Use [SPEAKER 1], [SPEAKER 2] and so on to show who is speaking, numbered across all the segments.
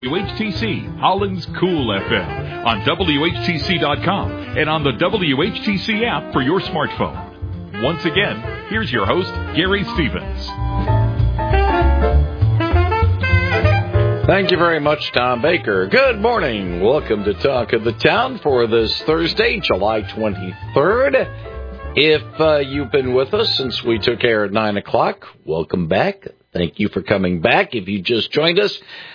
[SPEAKER 1] WHTC, Holland's Cool FM, on WHTC.com and on the WHTC app for your smartphone. Once again, here's your host, Gary Stevens.
[SPEAKER 2] Thank you very much, Tom Baker. Good morning. Welcome to Talk of the Town for this Thursday, July 23rd. If you've been with us since we took air at 9 o'clock, welcome back. Thank you for coming back. If you just joined us,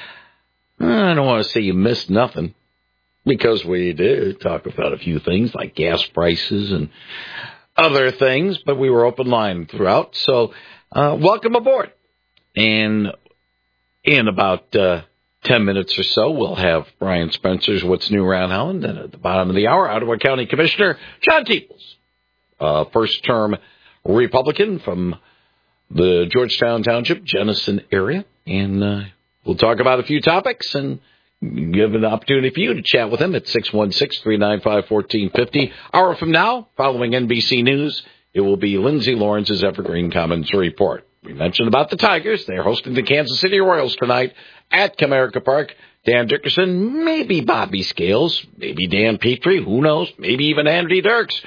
[SPEAKER 2] I don't want to say you missed nothing, because we did talk about a few things like gas prices and other things, but we were open line throughout. So welcome aboard. And in about 10 minutes or so, we'll have Brian Spencer's What's New Around Holland. And at the bottom of the hour, Ottawa County Commissioner John Teeples, first-term Republican from the Georgetown Township, Jenison area. And we'll talk about a few topics and give an opportunity for you to chat with him at 616-395-1450. Hour from now, following NBC News, it will be Lindsay Lawrence's Evergreen Commons Report. We mentioned about the Tigers. They're hosting the Kansas City Royals tonight at Comerica Park. Dan Dickerson, maybe Bobby Scales, maybe Dan Petrie, who knows, maybe even Andy Dirks.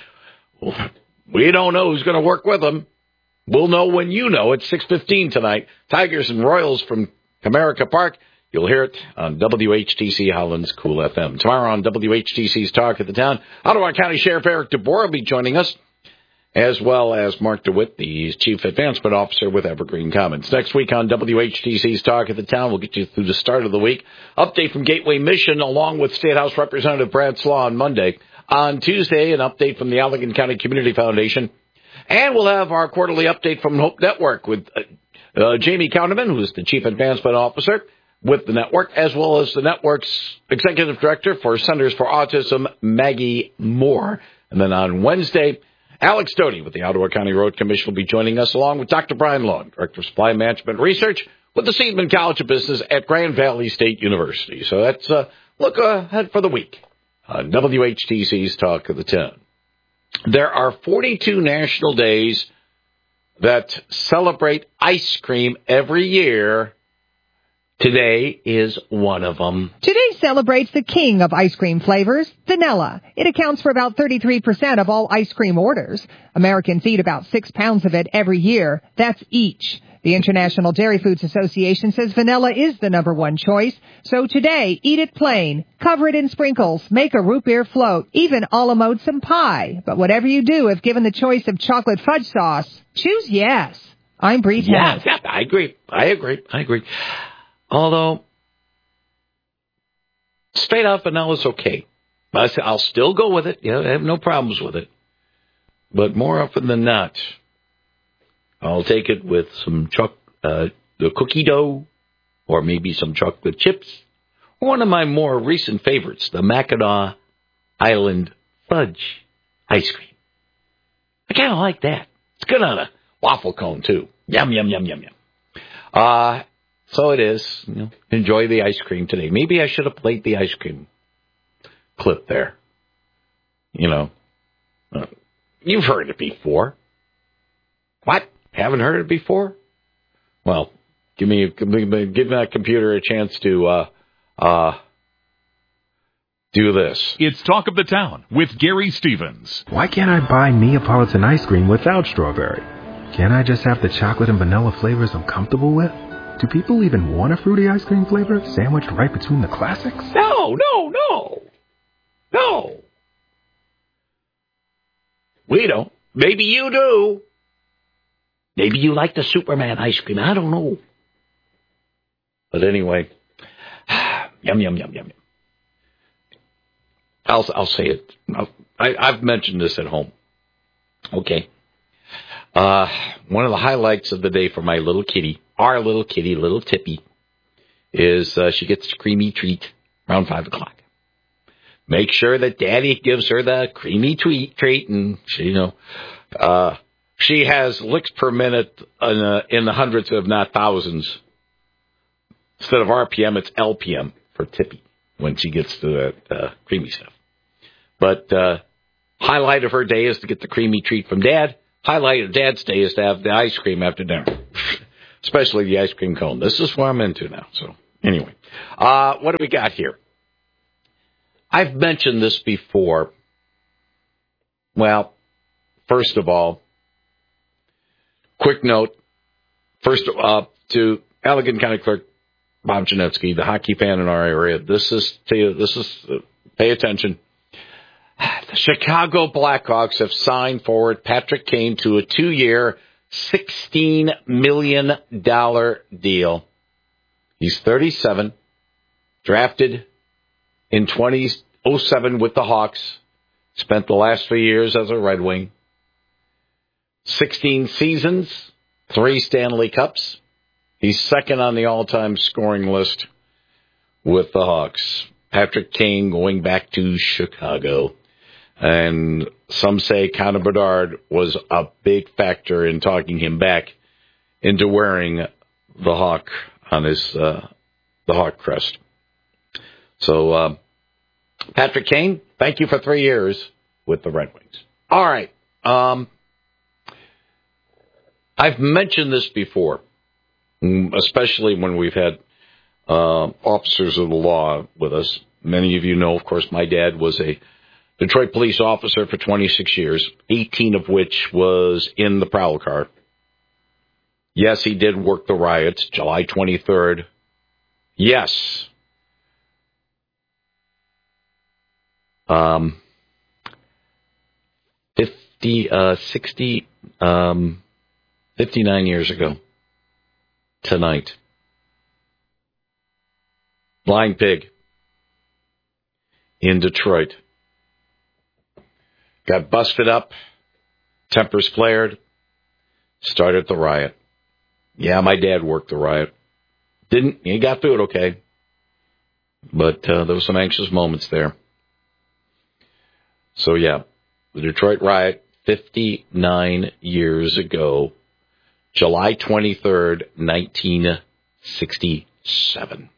[SPEAKER 2] We don't know who's going to work with them. We'll know when you know at 6:15 tonight. Tigers and Royals from Comerica Park. You'll hear it on WHTC Holland's Cool FM. Tomorrow on WHTC's Talk of the Town, Ottawa County Sheriff Eric DeBoer will be joining us, as well as Mark DeWitt, the Chief Advancement Officer with Evergreen Commons. Next week on WHTC's Talk of the Town, we'll get you through the start of the week. Update from Gateway Mission, along with State House Representative Brad Slaw on Monday. On Tuesday, an update from the Allegan County Community Foundation. And we'll have our quarterly update from Hope Network with Jamie Counterman, who's the Chief Advancement Officer with the network, as well as the network's Executive Director for Centers for Autism, Maggie Moore. And then on Wednesday, Alex Doty with the Ottawa County Road Commission will be joining us, along with Dr. Brian Long, Director of Supply Management Research with the Seidman College of Business at Grand Valley State University. So that's a look ahead for the week on WHTC's Talk of the Town. There are 42 national days that celebrate ice cream every year. Today is one of them.
[SPEAKER 3] Today celebrates the king of ice cream flavors, vanilla. It accounts for about 33% of all ice cream orders. Americans eat about 6 pounds of it every year. That's each. The International Dairy Foods Association says vanilla is the number one choice. So today, eat it plain, cover it in sprinkles, make a root beer float, even a la mode some pie. But whatever you do, if given the choice of chocolate fudge sauce, choose yes. I'm Bree Tass.
[SPEAKER 2] Yeah, I agree. Although, straight out vanilla is okay. I'll still go with it. I have no problems with it. But more often than not, I'll take it with some the cookie dough, or maybe some chocolate chips. One of my more recent favorites, the Mackinac Island Fudge ice cream. I kind of like that. It's good on a waffle cone, too. Yum, yum, yum, yum, yum. So it is. Enjoy the ice cream today. Maybe I should have played the ice cream clip there. You've heard it before. What? Haven't heard it before? Well, give that computer a chance to do this.
[SPEAKER 1] It's Talk of the Town with Gary Stevens.
[SPEAKER 4] Why can't I buy Neapolitan ice cream without strawberry? Can't I just have the chocolate and vanilla flavors I'm comfortable with? Do people even want a fruity ice cream flavor sandwiched right between the classics?
[SPEAKER 2] No. We don't. Maybe you do. Maybe you like the Superman ice cream. I don't know. But anyway, yum, yum, yum, yum. I'll say it. I've mentioned this at home. Okay. One of the highlights of the day for my little kitty, our little kitty, little Tippy, is she gets a creamy treat around 5 o'clock. Make sure that Daddy gives her the creamy treat, and she has licks per minute in the hundreds, if not thousands. Instead of RPM, it's LPM for Tippy when she gets to that creamy stuff. But highlight of her day is to get the creamy treat from Dad. Highlight of Dad's day is to have the ice cream after dinner, especially the ice cream cone. This is what I'm into now. So Anyway, what do we got here? I've mentioned this before. Well, first of all, quick note. First, to Allegan County Clerk Bob Janetsky, the hockey fan in our area. Pay attention. The Chicago Blackhawks have signed forward Patrick Kane to a 2-year, $16 million deal. He's 37, drafted in 2007 with the Hawks, spent the last 3 years as a Red Wing. 16 seasons, 3 Stanley Cups. He's second on the all-time scoring list with the Hawks. Patrick Kane going back to Chicago. And some say Connor Bedard was a big factor in talking him back into wearing the Hawk on his the Hawk crest. So, Patrick Kane, thank you for 3 years with the Red Wings. All right. I've mentioned this before, especially when we've had officers of the law with us. Many of you know, of course, my dad was a Detroit police officer for 26 years, 18 of which was in the prowl car. Yes, he did work the riots, July 23rd. Yes. 59 years ago tonight. Blind Pig in Detroit. Got busted up, tempers flared, started the riot. Yeah, my dad worked the riot. He got through it okay. But there were some anxious moments there. So yeah, the Detroit riot, 59 years ago, July 23rd, 1967.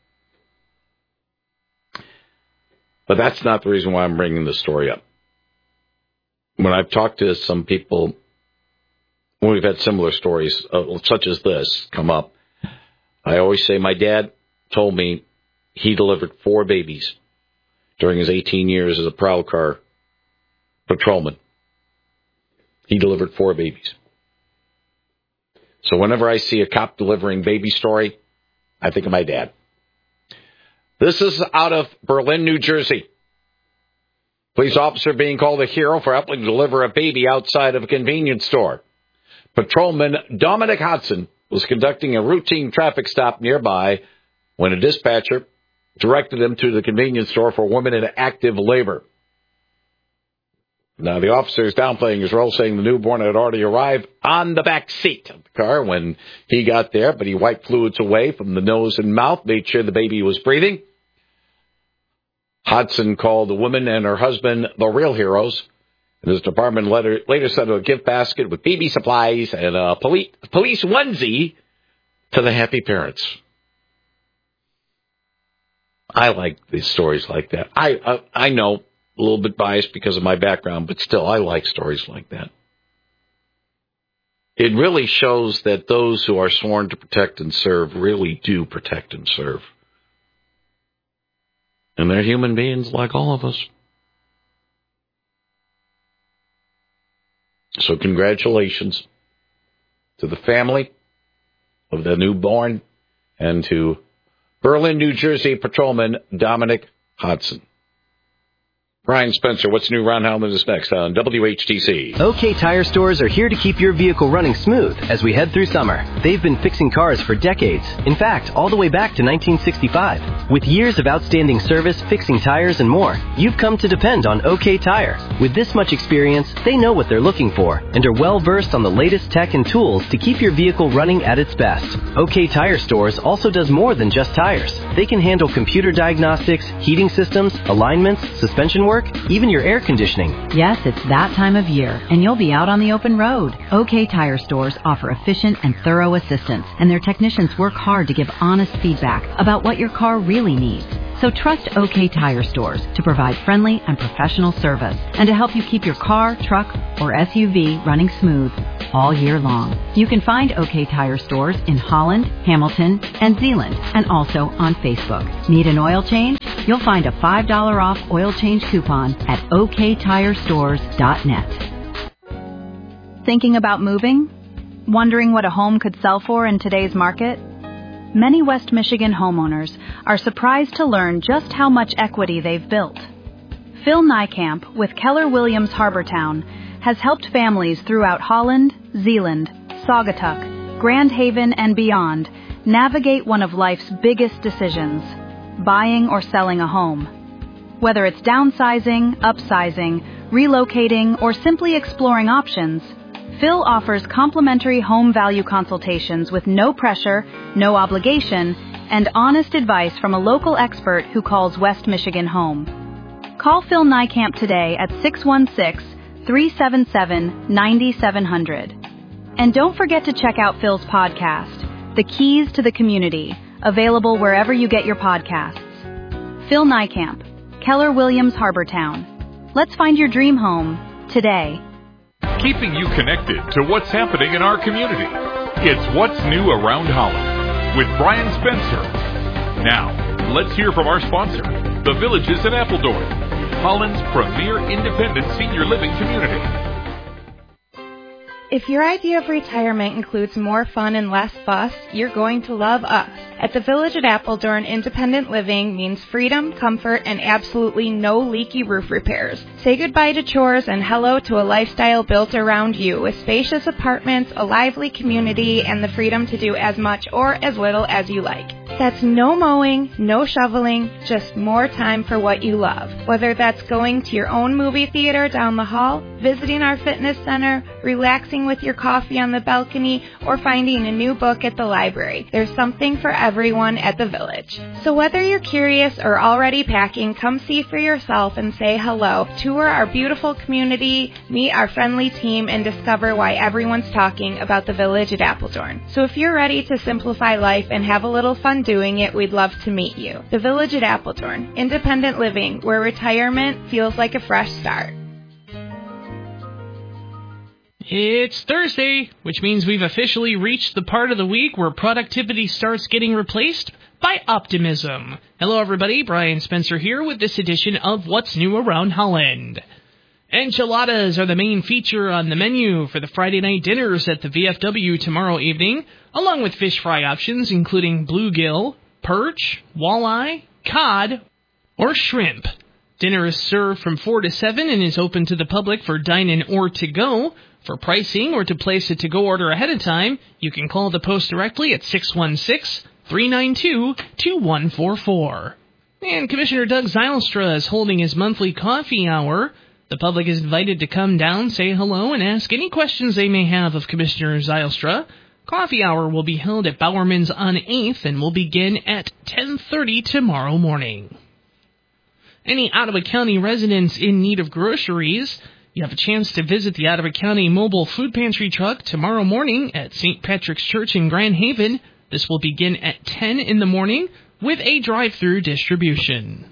[SPEAKER 2] But that's not the reason why I'm bringing this story up. When I've talked to some people, when we've had similar stories, such as this, come up, I always say my dad told me he delivered 4 babies during his 18 years as a prowl car patrolman. He delivered 4 babies. So whenever I see a cop delivering baby story, I think of my dad. This is out of Berlin, New Jersey. Police officer being called a hero for helping deliver a baby outside of a convenience store. Patrolman Dominic Hodson was conducting a routine traffic stop nearby when a dispatcher directed him to the convenience store for a woman in active labor. Now, the officer is downplaying his role, saying the newborn had already arrived on the back seat of the car when he got there, but he wiped fluids away from the nose and mouth, made sure the baby was breathing. Hodson called the woman and her husband the real heroes, and his department later sent a gift basket with baby supplies and a police onesie to the happy parents. I like these stories like that. I know, a little bit biased because of my background, but still, I like stories like that. It really shows that those who are sworn to protect and serve really do protect and serve. And they're human beings like all of us. So congratulations to the family of the newborn and to Berlin, New Jersey Patrolman Dominic Hodson. Brian Spencer, what's new around Howland is next on WHTC.
[SPEAKER 5] OK Tire Stores are here to keep your vehicle running smooth as we head through summer. They've been fixing cars for decades. In fact, all the way back to 1965. With years of outstanding service, fixing tires, and more, you've come to depend on OK Tire. With this much experience, they know what they're looking for and are well versed on the latest tech and tools to keep your vehicle running at its best. OK Tire Stores also does more than just tires. They can handle computer diagnostics, heating systems, alignments, suspension work, even your air conditioning.
[SPEAKER 6] Yes, it's that time of year, and you'll be out on the open road. OK Tire Stores offer efficient and thorough assistance, and their technicians work hard to give honest feedback about what your car really needs. So trust OK Tire Stores to provide friendly and professional service and to help you keep your car, truck, or SUV running smooth. all year long. You can find OK Tire stores in Holland, Hamilton, and Zeeland, and also on Facebook. Need an oil change? You'll find a $5 off oil change coupon at oktirestores.net.
[SPEAKER 7] Thinking about moving? Wondering what a home could sell for in today's market? Many West Michigan homeowners are surprised to learn just how much equity they've built. Phil Niekamp with Keller Williams Harbortown has helped families throughout Holland, Zeeland, Saugatuck, Grand Haven, and beyond navigate one of life's biggest decisions, buying or selling a home. Whether it's downsizing, upsizing, relocating, or simply exploring options, Phil offers complimentary home value consultations with no pressure, no obligation, and honest advice from a local expert who calls West Michigan home. Call Phil Niekamp today at 616-377-9700. And don't forget to check out Phil's podcast, The Keys to the Community, available wherever you get your podcasts. Phil Niekamp, Keller Williams Harbortown. Let's find your dream home today.
[SPEAKER 1] Keeping you connected to what's happening in our community. It's What's New Around Holland with Brian Spencer. Now, let's hear from our sponsor, The Villages in Appledorn, Holland's premier independent senior living community.
[SPEAKER 8] If your idea of retirement includes more fun and less fuss, you're going to love us. At the Village at Appledorn, independent living means freedom, comfort, and absolutely no leaky roof repairs. Say goodbye to chores and hello to a lifestyle built around you, with spacious apartments, a lively community, and the freedom to do as much or as little as you like. That's no mowing, no shoveling, just more time for what you love. Whether that's going to your own movie theater down the hall, visiting our fitness center, relaxing with your coffee on the balcony, or finding a new book at the library, there's something for everyone at the Village. So whether you're curious or already packing, come see for yourself and say hello. Tour our beautiful community, meet our friendly team, and discover why everyone's talking about the Village at Appledorn. So if you're ready to simplify life and have a little fun doing it, we'd love to meet you. The Village at Appledorn, independent living, where retirement feels like a fresh start.
[SPEAKER 9] It's Thursday, which means we've officially reached the part of the week where productivity starts getting replaced by optimism. Hello everybody, Brian Spencer here with this edition of What's New Around Holland. Enchiladas are the main feature on the menu for the Friday night dinners at the VFW tomorrow evening, along with fish fry options including bluegill, perch, walleye, cod, or shrimp. Dinner is served from 4 to 7 and is open to the public for dine-in or to-go. For pricing or to place a to-go order ahead of time, you can call the post directly at 616-392-2144. And Commissioner Doug Zylstra is holding his monthly coffee hour. The public is invited to come down, say hello, and ask any questions they may have of Commissioner Zylstra. Coffee hour will be held at Bowerman's on 8th and will begin at 10:30 tomorrow morning. Any Ottawa County residents in need of groceries, you have a chance to visit the Ottawa County Mobile Food Pantry truck tomorrow morning at St. Patrick's Church in Grand Haven. This will begin at 10 in the morning with a drive-through distribution.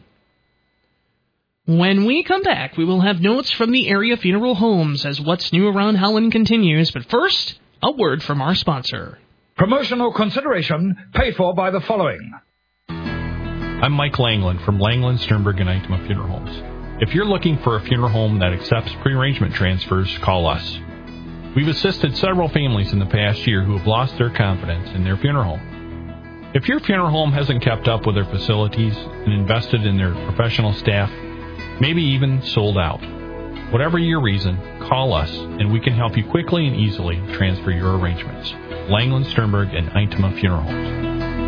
[SPEAKER 9] When we come back, we will have notes from the area funeral homes as What's New Around Holland continues. But first, a word from our sponsor.
[SPEAKER 10] Promotional consideration paid for by the following.
[SPEAKER 11] I'm Mike Langland from Langland, Sternberg, and Itema Funeral Homes. If you're looking for a funeral home that accepts pre-arrangement transfers, call us. We've assisted several families in the past year who have lost their confidence in their funeral home. If your funeral home hasn't kept up with their facilities and invested in their professional staff, maybe even sold out, whatever your reason, call us and we can help you quickly and easily transfer your arrangements. Langland, Sternberg, and Itema Funeral Homes.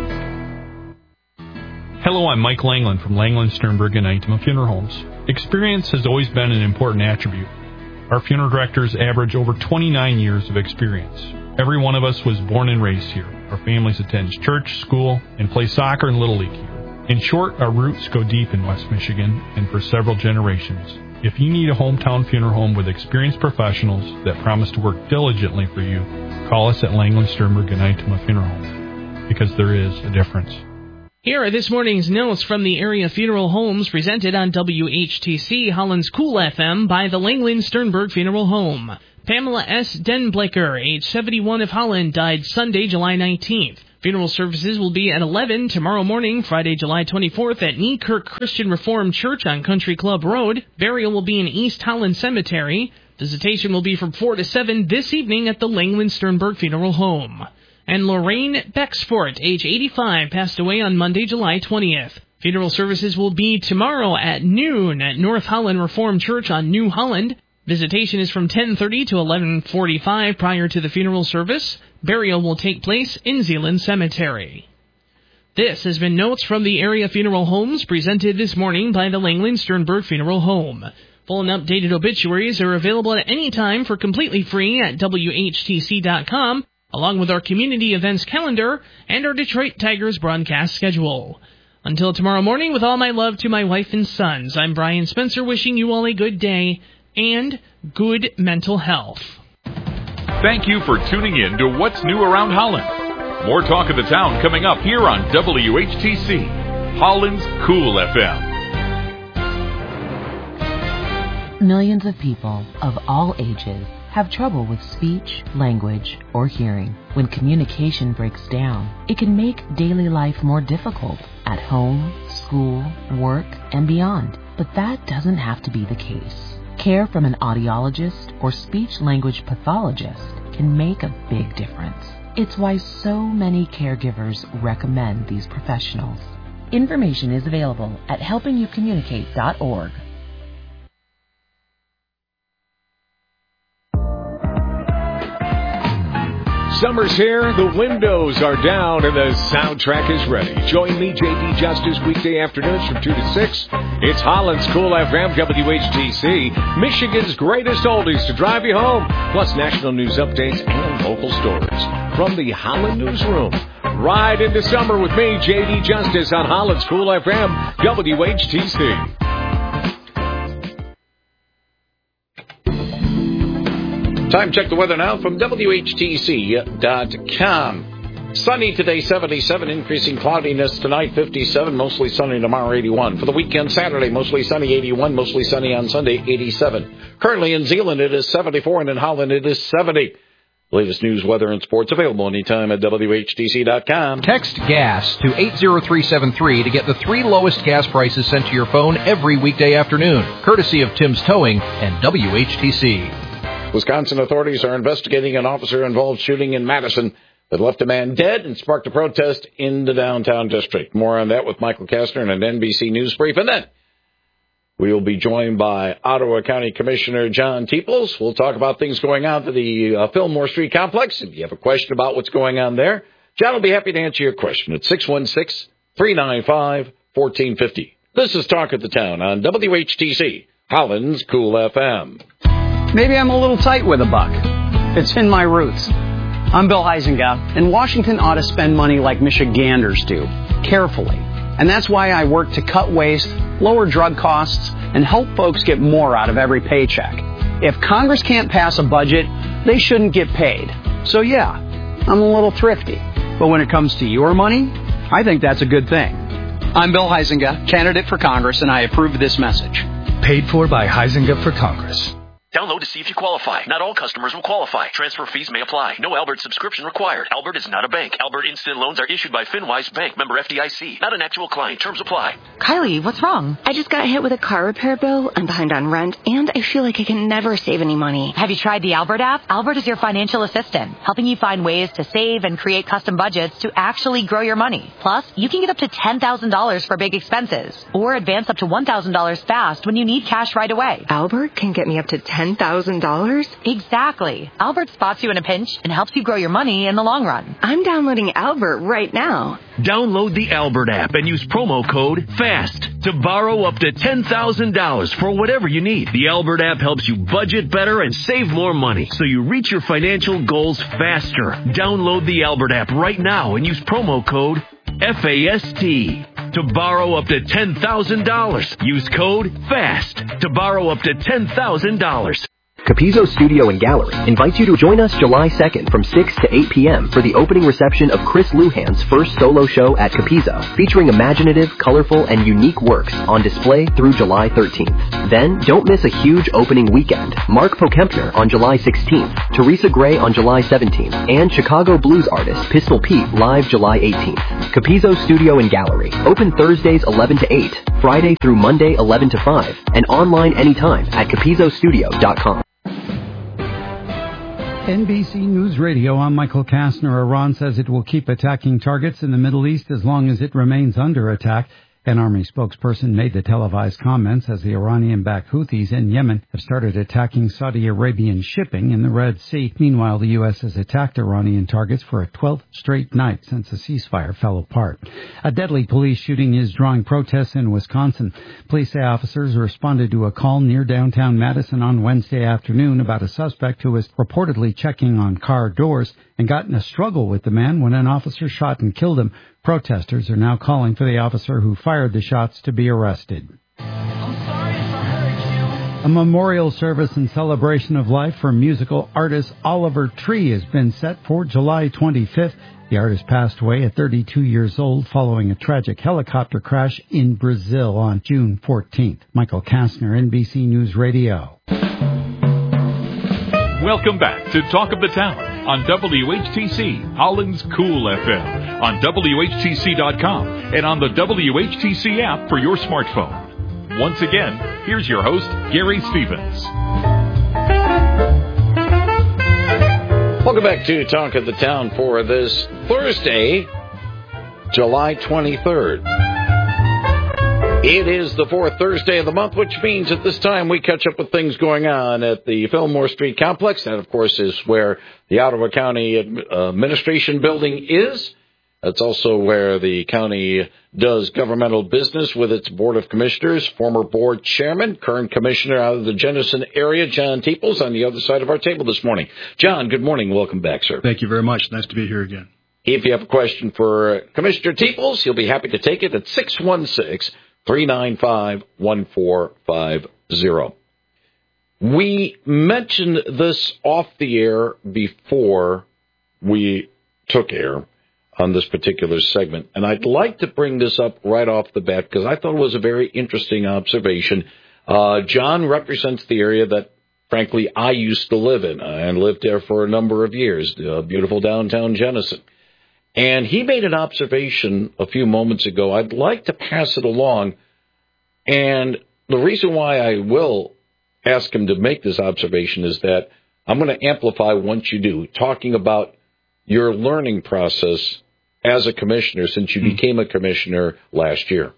[SPEAKER 11] Hello, I'm Mike Langland from Langland, Sternberg, and Itema Funeral Homes. Experience has always been an important attribute. Our funeral directors average over 29 years of experience. Every one of us was born and raised here. Our families attend church, school, and play soccer and Little League here. In short, our roots go deep in West Michigan and for several generations. If you need a hometown funeral home with experienced professionals that promise to work diligently for you, call us at Langland, Sternberg, and Itema Funeral Homes, because there is a difference.
[SPEAKER 9] Here are this morning's notes from the area funeral homes presented on WHTC Holland's Cool FM by the Langland Sternberg Funeral Home. Pamela S. Denblecker, age 71 of Holland, died Sunday, July 19th. Funeral services will be at 11 tomorrow morning, Friday, July 24th, at Nykirk Christian Reformed Church on Country Club Road. Burial will be in East Holland Cemetery. Visitation will be from 4 to 7 this evening at the Langland Sternberg Funeral Home. And Lorraine Bexford, age 85, passed away on Monday, July 20th. Funeral services will be tomorrow at noon at North Holland Reformed Church on New Holland. Visitation is from 10:30 to 11:45 prior to the funeral service. Burial will take place in Zeeland Cemetery. This has been Notes from the Area Funeral Homes presented this morning by the Langland Sternberg Funeral Home. Full and updated obituaries are available at any time for completely free at WHTC.com, along with our community events calendar and our Detroit Tigers broadcast schedule. Until tomorrow morning, with all my love to my wife and sons, I'm Brian Spencer wishing you all a good day and good mental health.
[SPEAKER 1] Thank you for tuning in to What's New Around Holland. More talk of the town coming up here on WHTC, Holland's Cool FM.
[SPEAKER 12] Millions of people of all ages have trouble with speech, language, or hearing. When communication breaks down, it can make daily life more difficult at home, school, work, and beyond. But that doesn't have to be the case. Care from an audiologist or speech-language pathologist can make a big difference. It's why so many caregivers recommend these professionals. Information is available at helpingyoucommunicate.org.
[SPEAKER 13] Summer's here, the windows are down, and the soundtrack is ready. Join me, J.D. Justice, weekday afternoons from 2 to 6. It's Holland's Cool FM, WHTC, Michigan's greatest oldies to drive you home, plus national news updates and local stories. From the Holland Newsroom, ride into summer with me, J.D. Justice, on Holland's Cool FM, WHTC.
[SPEAKER 2] Time check the weather now from WHTC.com. Sunny today, 77, increasing cloudiness tonight, 57, mostly sunny tomorrow, 81. For the weekend, Saturday, mostly sunny, 81, mostly sunny on Sunday, 87. Currently in Zeeland, it is 74, and in Holland, it is 70. Latest news, weather, and sports available anytime at WHTC.com.
[SPEAKER 14] Text GAS to 80373 to get the 3 lowest gas prices sent to your phone every weekday afternoon, courtesy of Tim's Towing and WHTC.
[SPEAKER 2] Wisconsin authorities are investigating an officer-involved shooting in Madison that left a man dead and sparked a protest in the downtown district. More on that with Michael Kastner in an NBC News brief. And then we will be joined by Ottawa County Commissioner John Teeples. We'll talk about things going on to the Fillmore Street complex. If you have a question about what's going on there, John will be happy to answer your question at 616-395-1450. This is Talk of the Town on WHTC, Holland's Cool FM.
[SPEAKER 15] Maybe I'm a little tight with a buck. It's in my roots. I'm Bill Huizenga, and Washington ought to spend money like Michiganders do, carefully. And that's why I work to cut waste, lower drug costs, and help folks get more out of every paycheck. If Congress can't pass a budget, they shouldn't get paid. So yeah, I'm a little thrifty. But when it comes to your money, I think that's a good thing. I'm Bill Huizenga, candidate for Congress, and I approve this message.
[SPEAKER 10] Paid for by Huizenga for Congress.
[SPEAKER 16] Download to see if you qualify. Not all customers will qualify. Transfer fees may apply. No Albert subscription required. Albert is not a bank. Albert Instant Loans are issued by FinWise Bank, member FDIC. Not an actual client. Terms apply.
[SPEAKER 17] Kylie, what's wrong? I just got hit with a car repair bill. I'm behind on rent, and I feel like I can never save any money.
[SPEAKER 6] Have you tried the Albert app? Albert is your financial assistant, helping you find ways to save and create custom budgets to actually grow your money. Plus, you can get up to $10,000 for big expenses, or advance up to $1,000 fast when you need cash right away.
[SPEAKER 17] Albert can get me up to $10,000?
[SPEAKER 6] Exactly. Albert spots you in a pinch and helps you grow your money in the long run.
[SPEAKER 17] I'm downloading Albert right now.
[SPEAKER 16] Download the Albert app and use promo code FAST to borrow up to $10,000 for whatever you need. The Albert app helps you budget better and save more money so you reach your financial goals faster. Download the Albert app right now and use promo code FAST to borrow up to $10,000. Use code FAST to borrow up to $10,000.
[SPEAKER 5] Capizzo Studio and Gallery invites you to join us July 2nd from 6 to 8 p.m. for the opening reception of Chris Luhan's first solo show at Capizzo, featuring imaginative, colorful, and unique works on display through July 13th. Then, don't miss a huge opening weekend. Mark Pokempner on July 16th, Teresa Gray on July 17th, and Chicago blues artist Pistol Pete live July 18th. Capizzo Studio and Gallery, open Thursdays 11 to 8, Friday through Monday 11 to 5, and online anytime at capizzostudio.com.
[SPEAKER 18] NBC News Radio, I'm Michael Kastner. Iran says it will keep attacking targets in the Middle East as long as it remains under attack. An army spokesperson made the televised comments as the Iranian-backed Houthis in Yemen have started attacking Saudi Arabian shipping in the Red Sea. Meanwhile, the U.S. has attacked Iranian targets for a 12th straight night since the ceasefire fell apart. A deadly police shooting is drawing protests in Wisconsin. Police say officers responded to a call near downtown Madison on Wednesday afternoon about a suspect who was reportedly checking on car doors and got in a struggle with the man when an officer shot and killed him. Protesters are now calling for the officer who fired the shots to be arrested. A memorial service in celebration of life for musical artist Oliver Tree has been set for July 25th. The artist passed away at 32 years old following a tragic helicopter crash in Brazil on June 14th. Michael Kastner, NBC News Radio.
[SPEAKER 1] Welcome back to Talk of the Town on WHTC, Holland's Cool FM, on WHTC.com, and on the WHTC app for your smartphone. Once again, here's your host, Gary Stevens.
[SPEAKER 2] Welcome back to Talk of the Town for this Thursday, July 23rd. It is the fourth Thursday of the month, which means at this time we catch up with things going on at the Fillmore Street complex. That, of course, is where the Ottawa County Administration Building is. That's also where the county does governmental business with its Board of Commissioners. Former board chairman, current commissioner out of the Jenison area, John Teeples, on the other side of our table this morning. John, good morning. Welcome back, sir.
[SPEAKER 19] Thank you very much. Nice to be here again.
[SPEAKER 2] If you have a question for Commissioner Teeples, he'll be happy to take it at 616-395-1450. We mentioned this off the air before we took air on this particular segment, and I'd like to bring this up right off the bat because I thought it was a very interesting observation. John represents the area that, frankly, I used to live in and lived there for a number of years, beautiful downtown Jenison. And he made an observation a few moments ago. I'd like to pass it along. And the reason why I will ask him to make this observation is that I'm going to amplify once you do, talking about your learning process as a commissioner since you became a commissioner last year.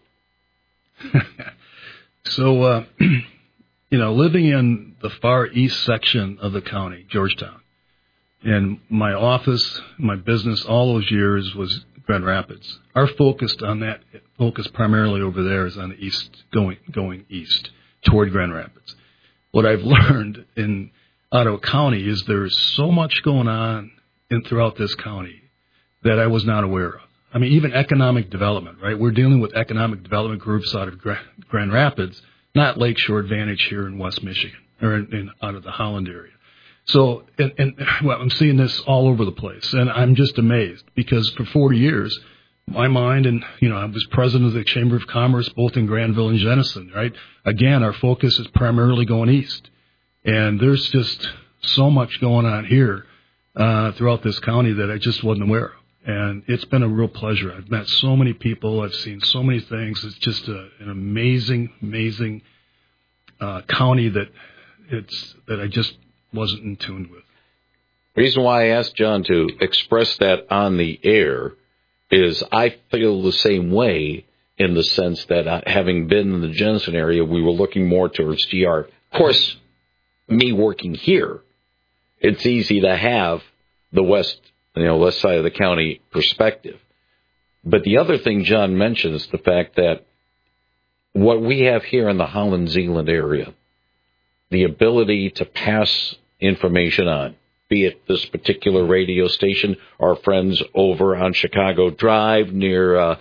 [SPEAKER 19] So, living in the far east section of the county, Georgetown, and my office, my business, all those years was Grand Rapids. Our focus primarily over there is on the east, going east toward Grand Rapids. What I've learned in Ottawa County is there's so much going on throughout this county that I was not aware of. I mean, even economic development, right? We're dealing with economic development groups out of Grand Rapids, not Lakeshore Advantage here in West Michigan or out of the Holland area. So, well, I'm seeing this all over the place, and I'm just amazed because for 40 years, my mind, and I was president of the Chamber of Commerce both in Granville and Jenison, right? Again, our focus is primarily going east, and there's just so much going on here throughout this county that I just wasn't aware of, and it's been a real pleasure. I've met so many people, I've seen so many things. It's just an amazing county that I just wasn't in tune with.
[SPEAKER 2] The reason why I asked John to express that on the air is I feel the same way in the sense that having been in the Jenison area, we were looking more towards GR. Of course, me working here, it's easy to have the west side of the county perspective. But the other thing John mentioned is the fact that what we have here in the Holland-Zeeland area, the ability to pass information on, be it this particular radio station, our friends over on Chicago Drive near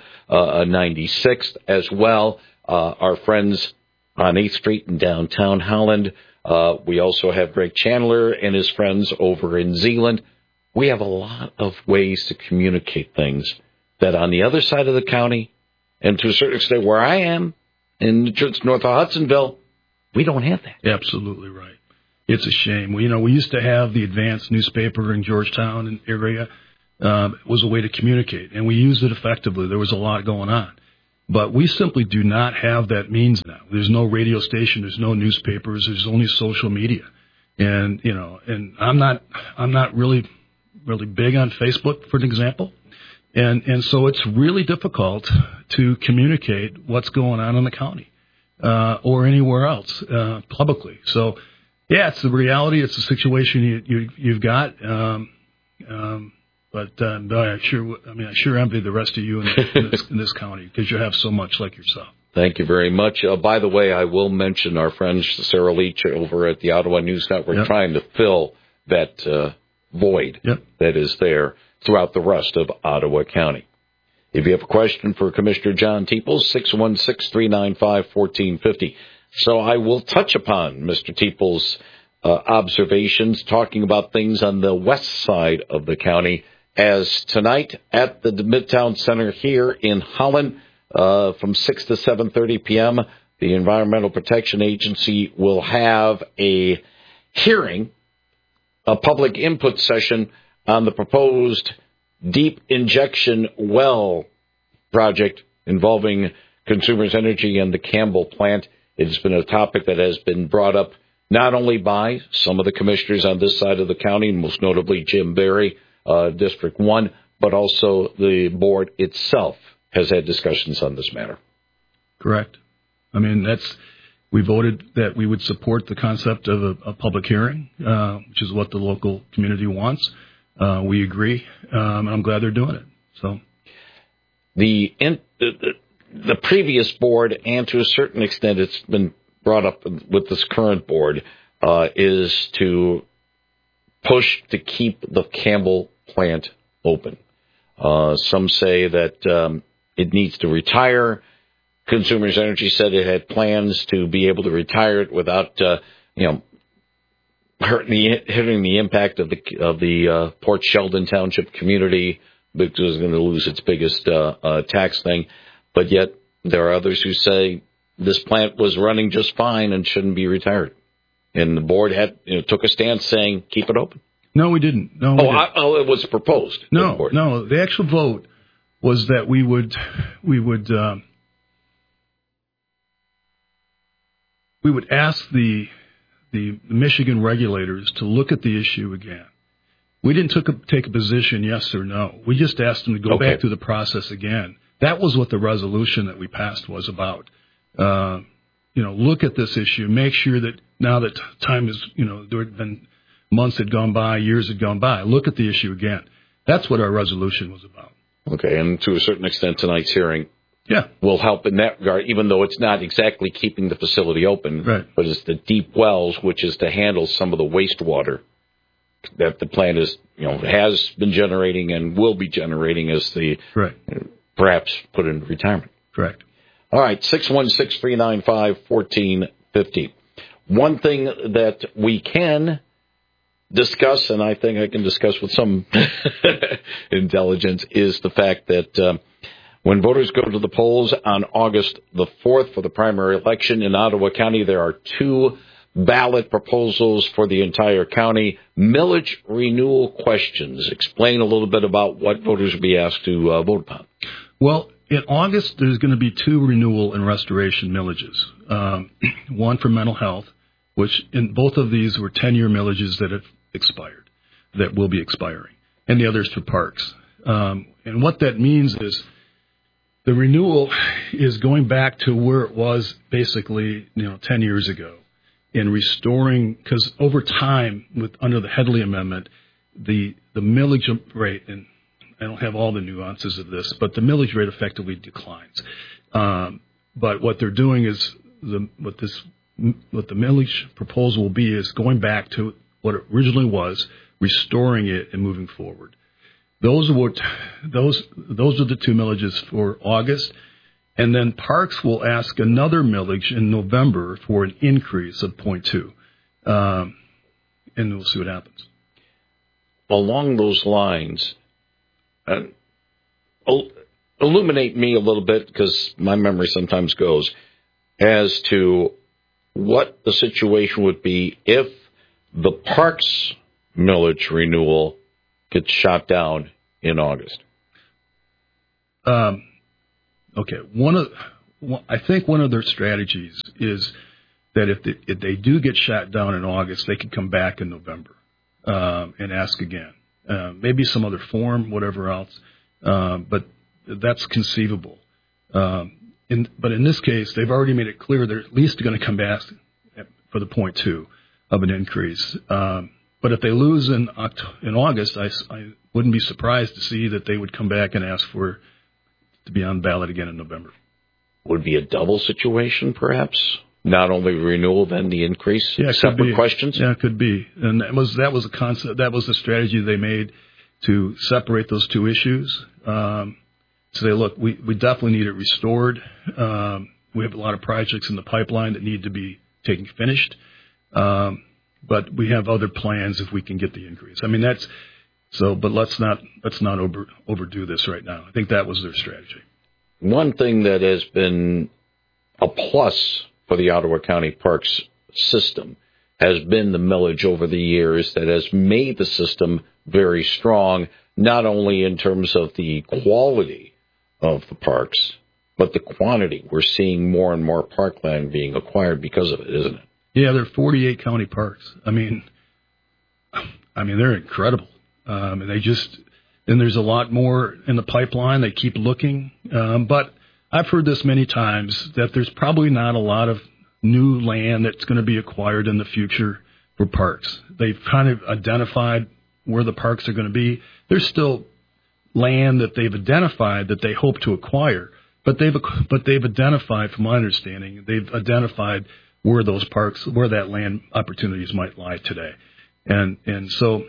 [SPEAKER 2] 96th as well, our friends on 8th Street in downtown Holland, We also have Greg Chandler and his friends over in Zeeland. We have a lot of ways to communicate things that on the other side of the county, and to a certain extent where I am, in just north of Hudsonville, we don't have that.
[SPEAKER 19] Absolutely right. It's a shame. We used to have the Advance newspaper in Georgetown and area. It was a way to communicate, and we used it effectively. There was a lot going on. But we simply do not have that means now. There's no radio station. There's no newspapers. There's only social media. And, and I'm not really big on Facebook, for an example. And so it's really difficult to communicate what's going on in the county, or anywhere else, publicly. So, yeah, it's the reality. It's the situation you've got. But I sure envy the rest of you in this county, because you have so much like yourself.
[SPEAKER 2] Thank you very much. By the way, I will mention our friend Sarah Leach over at the Ottawa News Network trying to fill that void that is there throughout the rest of Ottawa County. If you have a question for Commissioner John Teeples, 616-395-1450. So I will touch upon Mr. Teeples' observations, talking about things on the west side of the county, as tonight at the Midtown Center here in Holland, from 6 to 7:30 p.m., the Environmental Protection Agency will have a hearing, a public input session on the proposed deep injection well project involving Consumers Energy and the Campbell plant. It has been a topic that has been brought up not only by some of the commissioners on this side of the county, most notably Jim Berry, District 1, but also the board itself has had discussions on this matter.
[SPEAKER 19] Correct. I mean, we voted that we would support the concept of a public hearing, which is what the local community wants. We agree, and I'm glad they're doing it. So,
[SPEAKER 2] the previous board, and to a certain extent it's been brought up with this current board, is to push to keep the Campbell plant open. Some say that it needs to retire. Consumers Energy said it had plans to be able to retire it without, hitting the impact of the Port Sheldon Township community, because it was going to lose its biggest tax thing. But yet there are others who say this plant was running just fine and shouldn't be retired. And the board took a stance saying keep it open.
[SPEAKER 19] No, we didn't. No.
[SPEAKER 2] It was proposed.
[SPEAKER 19] No. The actual vote was that we would ask the Michigan regulators to look at the issue again. We didn't take a position, yes or no. We just asked them to go back through the process again. That was what the resolution that we passed was about. Look at this issue, make sure that now that time is, there had been months had gone by, years had gone by, look at the issue again. That's what our resolution was about.
[SPEAKER 2] Okay, and to a certain extent, tonight's hearing will help in that regard, even though it's not exactly keeping the facility open, but it's the deep wells, which is to handle some of the wastewater that the plant is, has been generating and will be generating as the perhaps put into retirement.
[SPEAKER 19] Correct.
[SPEAKER 2] All right, 616-395-1450. One thing that we can discuss, and I think I can discuss with some intelligence, is the fact that when voters go to the polls on August the 4th for the primary election in Ottawa County, there are two ballot proposals for the entire county. Millage renewal questions. Explain a little bit about what voters will be asked to vote upon.
[SPEAKER 19] Well, in August, there's going to be two renewal and restoration millages. One for mental health, which in both of these were 10-year millages that have expired, that will be expiring, and the others for parks. And what that means is the renewal is going back to where it was basically 10 years ago in restoring, because over time, under the Headley Amendment, the millage rate, and I don't have all the nuances of this, but the millage rate effectively declines. But what they're doing is what the millage proposal will be is going back to what it originally was, restoring it and moving forward. Those are the two millages for August, and then Parks will ask another millage in November for an increase of 0.2. and we'll see what happens.
[SPEAKER 2] Along those lines, illuminate me a little bit, because my memory sometimes goes, as to what the situation would be if the parks millage renewal gets shot down in August.
[SPEAKER 19] Okay. I think one of their strategies is that if they do get shot down in August, they can come back in November and ask again. Maybe some other form, whatever else, but that's conceivable. But in this case, they've already made it clear they're at least going to come back for the 0.2 of an increase. But if they lose in August, I wouldn't be surprised to see that they would come back and ask to be on ballot again in November.
[SPEAKER 2] Would be a double situation, perhaps? Not only renewal, then the increase?
[SPEAKER 19] Yeah,
[SPEAKER 2] separate questions?
[SPEAKER 19] Yeah, it could be. And that was a concept. That was the strategy they made to separate those two issues. Say, look, we definitely need it restored. We have a lot of projects in the pipeline that need to be finished. But we have other plans if we can get the increase. I mean, but let's not overdo this right now. I think that was their strategy.
[SPEAKER 2] One thing that has been a plus for the Ottawa County Parks system has been the millage over the years that has made the system very strong, not only in terms of the quality of the parks, but the quantity. We're seeing more and more parkland being acquired because of it, isn't it?
[SPEAKER 19] Yeah, there are 48 county parks. I mean, they're incredible. And there's a lot more in the pipeline. They keep looking. But I've heard this many times that there's probably not a lot of new land that's going to be acquired in the future for parks. They've kind of identified where the parks are going to be. There's still land that they've identified that they hope to acquire. But they've identified, from my understanding, where those parks, where that land opportunities might lie today. And so,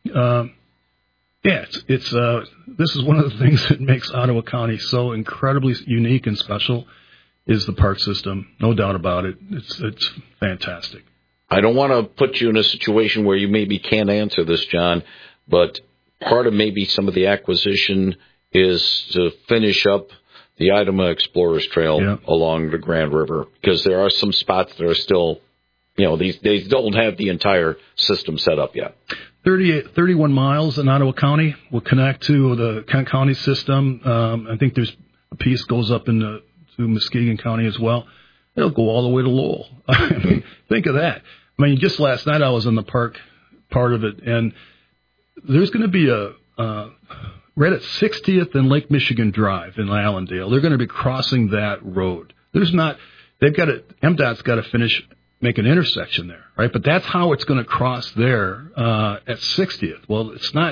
[SPEAKER 19] this is one of the things that makes Ottawa County so incredibly unique and special is the park system. No doubt about it. It's fantastic.
[SPEAKER 2] I don't want to put you in a situation where you maybe can't answer this, John, but part of maybe some of the acquisition is to finish up the Idema Explorers Trail along the Grand River, because there are some spots that are still, they don't have the entire system set up yet.
[SPEAKER 19] 31 miles in Ottawa County will connect to the Kent County system. I think there's a piece goes up to Muskegon County as well. It'll go all the way to Lowell. I mean, think of that. I mean, just last night I was in the park part of it, and there's going to be right at 60th and Lake Michigan Drive in Allendale. They're going to be crossing that road. MDOT's got to make an intersection there, right? But that's how it's going to cross there at 60th. Well, it's not.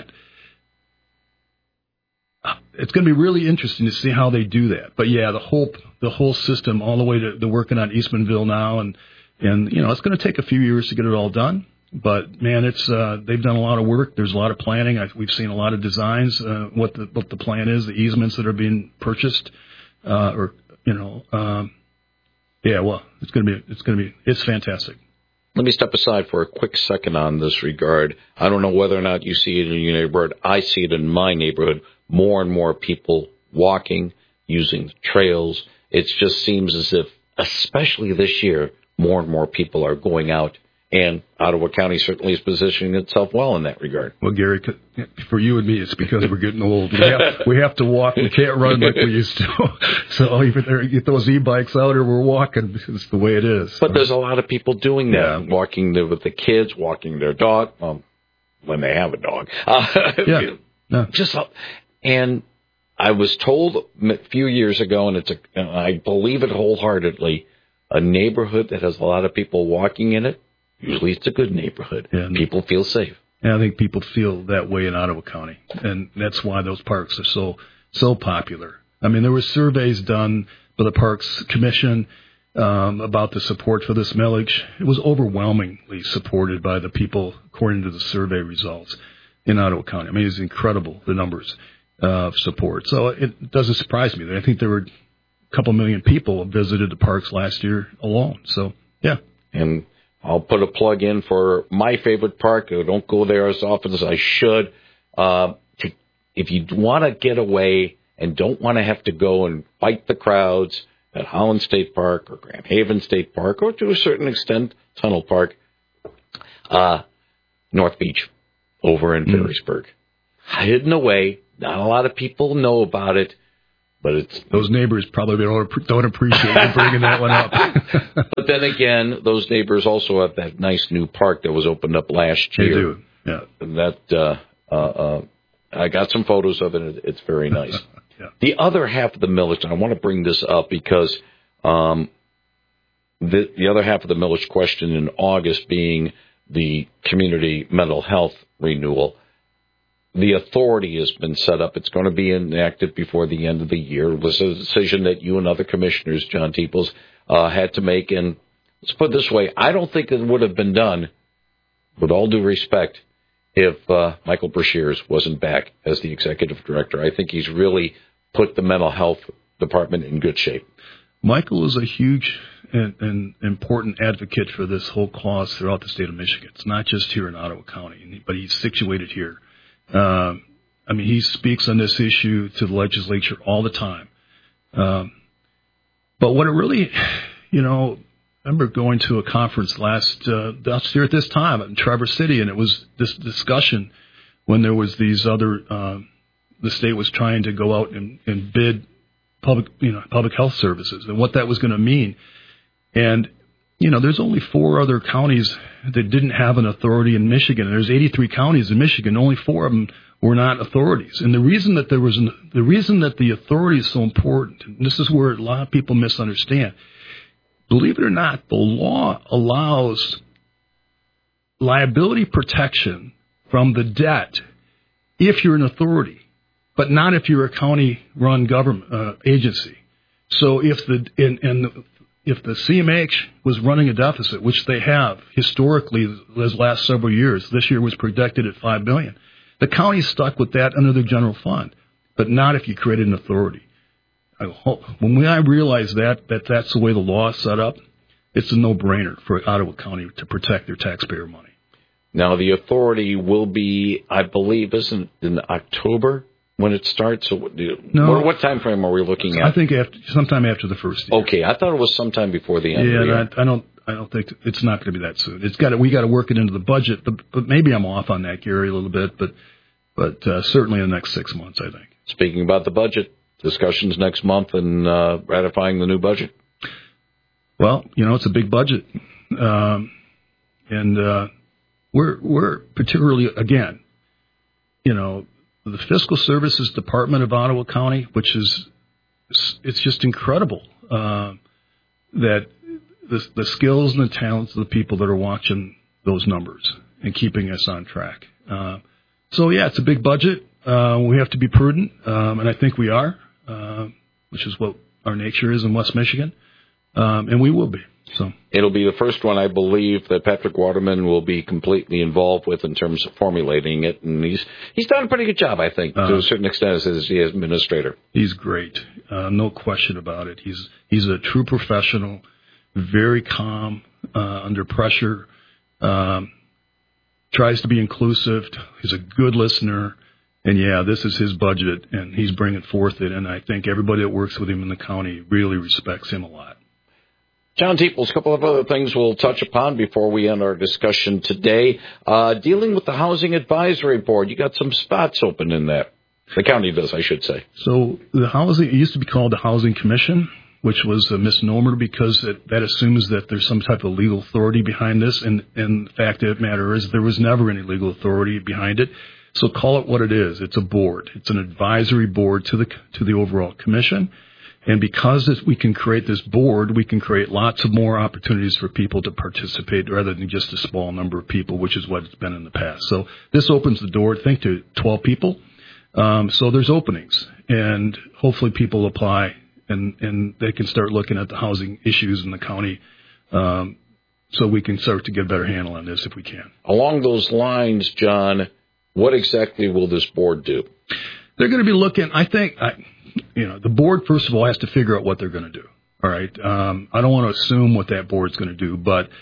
[SPEAKER 19] It's going to be really interesting to see how they do that. But yeah, the whole system, all the way to they're working on Eastmanville now, and it's going to take a few years to get it all done. But man, they've done a lot of work. There's a lot of planning. We've seen a lot of designs. What the plan is, the easements that are being purchased, it's fantastic.
[SPEAKER 2] Let me step aside for a quick second on this regard. I don't know whether or not you see it in your neighborhood. I see it in my neighborhood. More and more people walking, using trails. It just seems as if, especially this year, more and more people are going out. And Ottawa County certainly is positioning itself well in that regard.
[SPEAKER 19] Well, Gary, for you and me, it's because we're getting old. We have to walk. We can't run like we used to. So either get those e-bikes out or we're walking. It's the way it is.
[SPEAKER 2] But there's a lot of people doing that, walking with the kids, walking their dog, when they have a dog. And I was told a few years ago, and I believe it wholeheartedly, a neighborhood that has a lot of people walking in it, usually it's a good neighborhood. Yeah, people feel safe.
[SPEAKER 19] And I think people feel that way in Ottawa County, and that's why those parks are so popular. I mean, there were surveys done by the Parks Commission about the support for this millage. It was overwhelmingly supported by the people, according to the survey results in Ottawa County. I mean, it's incredible, the numbers of support. So it doesn't surprise me. I think there were a couple million people visited the parks last year alone. So, yeah.
[SPEAKER 2] And I'll put a plug in for my favorite park. I don't go there as often as I should. If you want to get away and don't want to have to go and fight the crowds at Holland State Park or Grand Haven State Park, or to a certain extent, Tunnel Park, North Beach over in Perrysburg. Hidden away. Not a lot of people know about it, but it's...
[SPEAKER 19] Those neighbors probably don't appreciate you bringing that one up.
[SPEAKER 2] But then again, those neighbors also have that nice new park that was opened up last year.
[SPEAKER 19] They do, yeah.
[SPEAKER 2] And that, I got some photos of it. It's very nice. Yeah. The other half of the millage, and I want to bring this up because the other half of the millage question in August being the community mental health renewal, the authority has been set up. It's going to be enacted before the end of the year. It was a decision that you and other commissioners, John Teeples, had to make. And let's put it this way, I don't think it would have been done, with all due respect, if Michael Brashears wasn't back as the executive director. I think he's really put the mental health department in good shape. Michael is a huge and important advocate for this whole cause throughout the state of Michigan. It's not just here in Ottawa County, but he's situated here. He speaks on this issue to the legislature all the time. But what it really, I remember going to a conference last year at this time in Traverse City, and it was this discussion when there was these other, the state was trying to go out and bid public health services and what that was going to mean. And, there's only 4 other counties that didn't have an authority in Michigan. There's 83 counties in Michigan. Only 4 of them were not authorities. And the reason that the authority is so important, and this is where a lot of people misunderstand, believe it or not, the law allows liability protection from the debt if you're an authority, but not if you're a county-run government agency. So if the CMH was running a deficit, which they have historically those last several years, this year was projected at $5 billion, the county's stuck with that under the general fund, but not if you created an authority. When I realize that's the way the law is set up, it's a no-brainer for Ottawa County to protect their taxpayer money. Now, the authority will be, I believe, isn't in October when it starts? So what time frame are we looking at? I think sometime after the first year. Okay, I thought it was sometime before the end of the year. I don't think it's not going to be that soon. We got to work it into the budget, but maybe I'm off on that, Gary, a little bit, but certainly in the next 6 months, I think. Speaking about the budget, discussions next month and ratifying the new budget? Well, it's a big budget. And we're particularly, again, the Fiscal Services Department of Ottawa County, it's just incredible that the skills and the talents of the people that are watching those numbers and keeping us on track. It's a big budget. We have to be prudent, and I think we are, which is what our nature is in West Michigan, and we will be. So it'll be the first one, I believe, that Patrick Waterman will be completely involved with in terms of formulating it, and he's done a pretty good job, I think, to a certain extent as the administrator. He's great, no question about it. He's a true professional, very calm under pressure, tries to be inclusive. He's a good listener. And, this is his budget, and he's bringing forth it. And I think everybody that works with him in the county really respects him a lot. John Teeples, a couple of other things we'll touch upon before we end our discussion today. Dealing with the Housing Advisory Board, you got some spots open in that. The county does, I should say. So it used to be called the Housing Commission, which was a misnomer because that assumes that there's some type of legal authority behind this. And the fact of the matter is there was never any legal authority behind it. So call it what it is. It's a board. It's an advisory board to the overall commission. And because we can create this board, we can create lots of more opportunities for people to participate rather than just a small number of people, which is what it's been in the past. So this opens the door, I think, to 12 people. So there's openings, and hopefully people apply, and they can start looking at the housing issues in the county, so we can start to get a better handle on this if we can. Along those lines, John, what exactly will this board do? They're going to be looking, I think, the board, first of all, has to figure out what they're going to do. All right. I don't want to assume what that board's going to do, but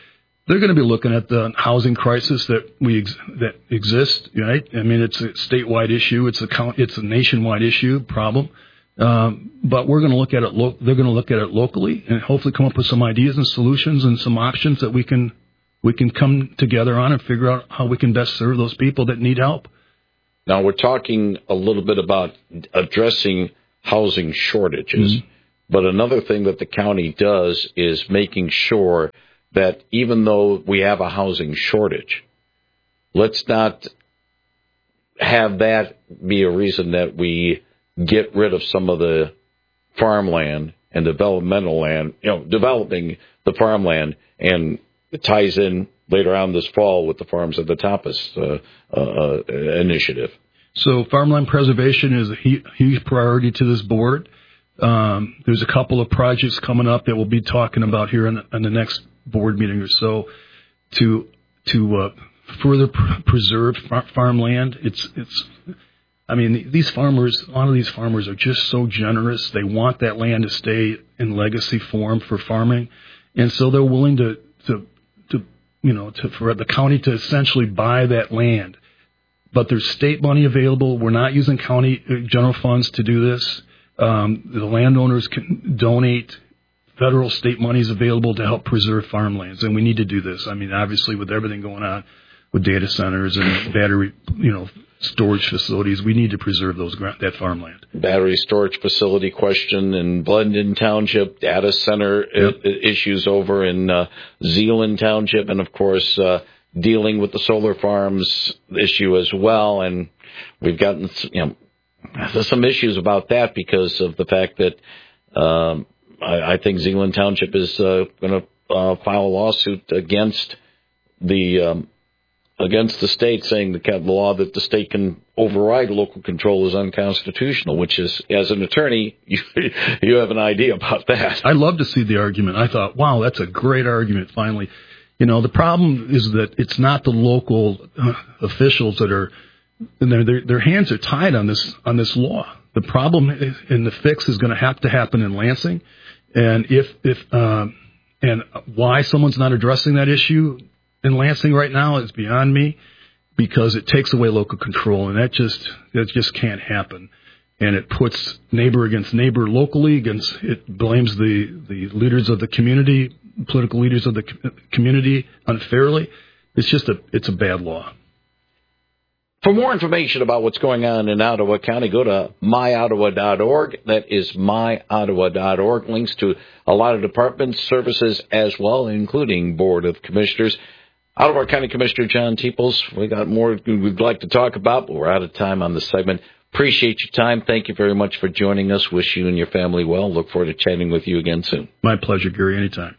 [SPEAKER 19] they're going to be looking at the housing crisis that exists, right? I mean, it's a statewide issue. It's a nationwide issue problem. But we're going to look at it. They're going to look at it locally and hopefully come up with some ideas and solutions and some options that we can come together on and figure out how we can best serve those people that need help.
[SPEAKER 2] Now, we're talking a little bit about addressing housing shortages, but another thing that the county does is making sure that even though we have a housing shortage, let's not have that be a reason that we get rid of some of the farmland and developmental land, developing the farmland, and it ties in later on this fall with the Farms at the Tapas initiative.
[SPEAKER 19] So farmland preservation is a huge priority to this board. There's a couple of projects coming up that we'll be talking about here on the next board meeting or so to further preserve farmland. I mean, these farmers, a lot of these farmers are just so generous. They want that land to stay in legacy form for farming, and so they're willing for the county to essentially buy that land. But there's state money available. We're not using county general funds to do this. The landowners can donate. Federal, state money is available to help preserve farmlands, and we need to do this. I mean, obviously, with everything going on with data centers and battery, storage facilities, we need to preserve that farmland.
[SPEAKER 2] Battery storage facility question in Blendon Township, data center issues over in Zeeland Township, and of course dealing with the solar farms issue as well. And we've gotten there's some issues about that because of the fact that I think Zeeland Township is going to file a lawsuit against the state, saying the law that the state can override local control is unconstitutional, which is, as an attorney, you have an idea about that.
[SPEAKER 19] I love to see the argument. I thought, wow, that's a great argument, finally. The problem is that it's not the local officials that are, their hands are tied on this law. The problem and the fix is going to have to happen in Lansing. And and why someone's not addressing that issue in Lansing right now is beyond me, because it takes away local control, and that just can't happen. And it puts neighbor against neighbor locally, it blames the leaders of the community, political leaders of the community unfairly. It's a bad law.
[SPEAKER 2] For more information about what's going on in Ottawa County, go to myottawa.org. That is myottawa.org. Links to a lot of departments, services as well, including Board of Commissioners. Ottawa County Commissioner John Teeples, we got more we'd like to talk about, but we're out of time on this segment. Appreciate your time. Thank you very much for joining us. Wish you and your family well. Look forward to chatting with you again soon.
[SPEAKER 19] My pleasure, Gary. Anytime.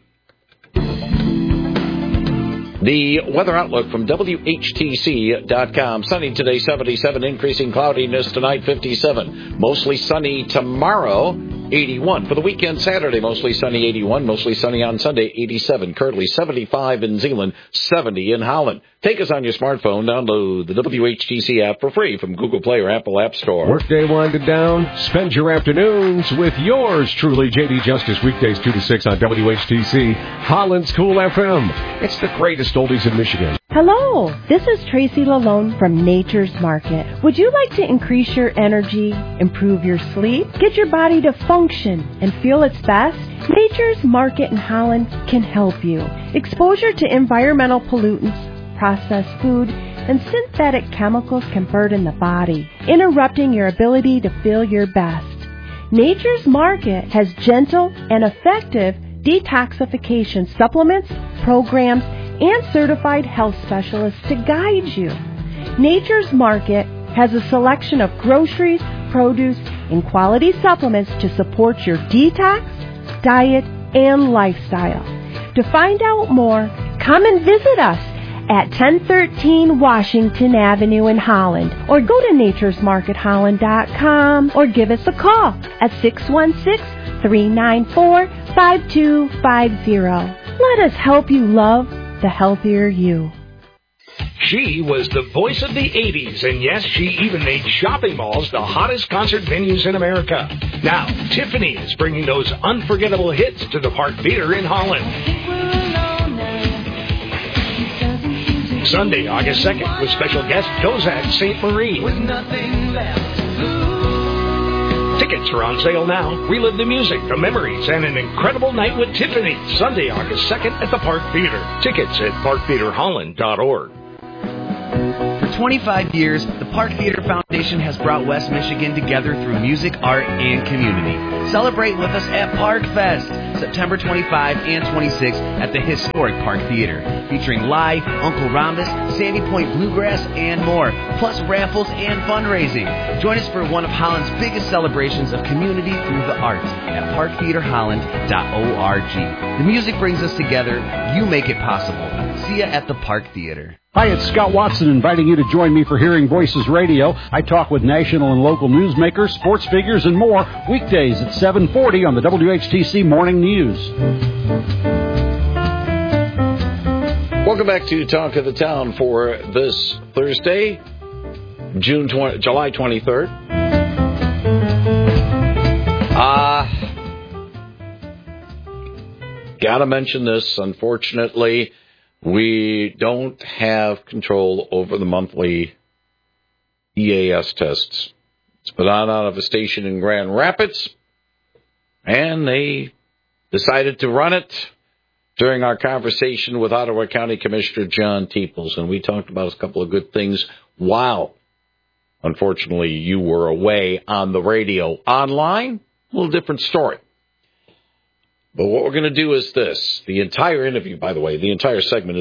[SPEAKER 2] The weather outlook from WHTC.com. Sunny today, 77. Increasing cloudiness tonight, 57. Mostly sunny tomorrow, 81. For the weekend, Saturday, mostly sunny, 81. Mostly sunny on Sunday, 87. Currently, 75 in Zeeland, 70 in Holland. Take us on your smartphone. Download the WHTC app for free from Google Play or Apple App Store.
[SPEAKER 13] Workday winding down. Spend your afternoons with yours truly, J.D. Justice, weekdays 2 to 6 on WHTC, Holland's Cool FM. It's the greatest oldies in Michigan.
[SPEAKER 20] Hello, this is Tracy Lalone from Nature's Market. Would you like to increase your energy, improve your sleep, get your body to function and feel its best? Nature's Market in Holland can help you. Exposure to environmental pollutants, processed food, and synthetic chemicals can burden the body, interrupting your ability to feel your best. Nature's Market has gentle and effective detoxification supplements, programs, and certified health specialists to guide you. Nature's Market has a selection of groceries, produce, and quality supplements to support your detox, diet, and lifestyle. To find out more, come and visit us at 1013 Washington Avenue in Holland, or go to naturesmarketholland.com, or give us a call at 616-394-5250. Let us help you love the healthier you.
[SPEAKER 10] She was the voice of the 80s, and yes, she even made shopping malls the hottest concert venues in America. Now, Tiffany is bringing those unforgettable hits to the Park Theater in Holland. Sunday, August 2nd, with special guest Kozak St. Marie.
[SPEAKER 21] With nothing left to lose.
[SPEAKER 10] Tickets are on sale now. Relive the music, the memories, and an incredible night with Tiffany. Sunday, August 2nd at the Park Theater. Tickets at parktheaterholland.org.
[SPEAKER 22] For 25 years, the Park Theater Foundation has brought West Michigan together through music, art, and community. Celebrate with us at Park Fest, September 25 and 26 at the historic Park Theater, featuring live Uncle Rhombus, Sandy Point Bluegrass, and more, plus raffles and fundraising. Join us for one of Holland's biggest celebrations of community through the arts at parktheaterholland.org. The music brings us together. You make it possible. See ya at the Park Theater.
[SPEAKER 23] Hi, it's Scott Watson inviting you to join me for Hearing Voices Radio. I talk with national and local newsmakers, sports figures, and more weekdays at 7:40 on the WHTC Morning News.
[SPEAKER 2] Welcome back to Talk of the Town for this Thursday, July 23rd. Gotta mention this, unfortunately. We don't have control over the monthly EAS tests. It's been on out of a station in Grand Rapids, and they decided to run it during our conversation with Ottawa County Commissioner John Teeples, and we talked about a couple of good things while, unfortunately, you were away on the radio. Online, a little different story. But what we're going to do is this. The entire interview, by the way, the entire segment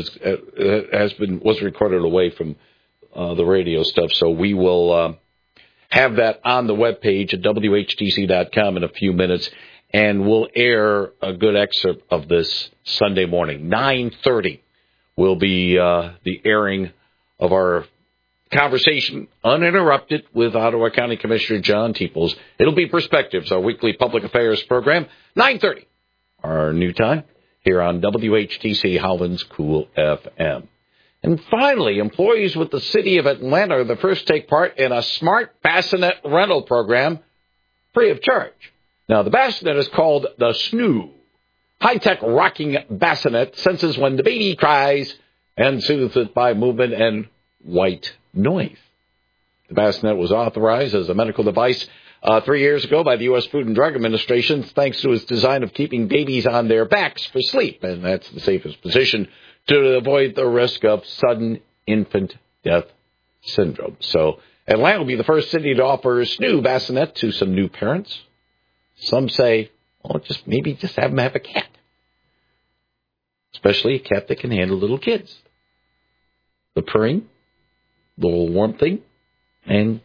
[SPEAKER 2] was recorded away from the radio stuff, so we will have that on the webpage at WHTC.com in a few minutes, and we'll air a good excerpt of this Sunday morning. 9:30 will be the airing of our conversation, uninterrupted, with Ottawa County Commissioner John Teeples. It'll be Perspectives, our weekly public affairs program, 9:30. Our new time here on WHTC Holland's Cool FM. And finally, employees with the City of Atlanta are the first to take part in a smart bassinet rental program free of charge. Now, the bassinet is called the Snoo. High-tech rocking bassinet senses when the baby cries and soothes it by movement and white noise. The bassinet was authorized as a medical device 3 years ago by the U.S. Food and Drug Administration, thanks to its design of keeping babies on their backs for sleep, and that's the safest position to avoid the risk of sudden infant death syndrome. So Atlanta will be the first city to offer a Snoo bassinet to some new parents. Some say, well, just have them have a cat, especially a cat that can handle little kids. The purring, the little warm thing, and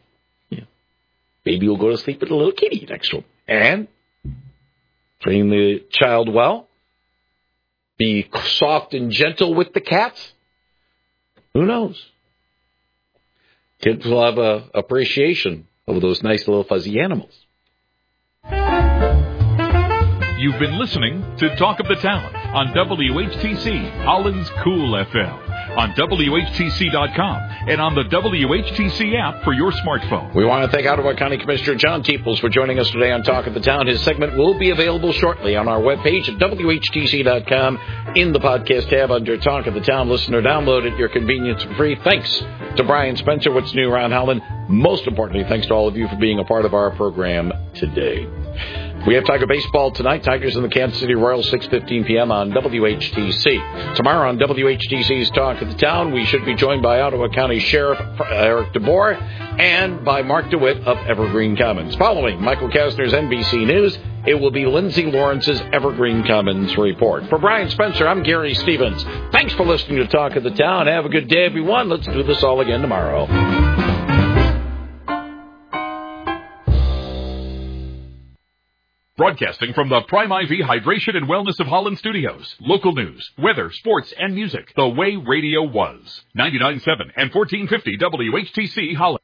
[SPEAKER 2] baby will go to sleep with a little kitty next to him. And train the child well. Be soft and gentle with the cats. Who knows? Kids will have an appreciation of those nice little fuzzy animals.
[SPEAKER 1] You've been listening to Talk of the Town on WHTC Holland's Cool FM. On WHTC.com and on the WHTC app for your smartphone.
[SPEAKER 2] We want to thank Ottawa County Commissioner John Teeples for joining us today on Talk of the Town. His segment will be available shortly on our webpage at WHTC.com in the podcast tab under Talk of the Town. Listen or download at your convenience and free. Thanks to Brian Spencer, What's New Around Holland. Most importantly, thanks to all of you for being a part of our program today. We have Tiger baseball tonight. Tigers and the Kansas City Royals, 6:15 p.m. on WHTC. Tomorrow on WHTC's Talk of the Town, we should be joined by Ottawa County Sheriff Eric DeBoer and by Mark DeWitt of Evergreen Commons. Following Michael Kastner's NBC News, it will be Lindsay Lawrence's Evergreen Commons Report. For Brian Spencer, I'm Gary Stevens. Thanks for listening to Talk of the Town. Have a good day, everyone. Let's do this all again tomorrow.
[SPEAKER 1] Broadcasting from the Prime IV Hydration and Wellness of Holland Studios. Local news, weather, sports, and music. The way radio was. 99.7 and 1450 WHTC Holland.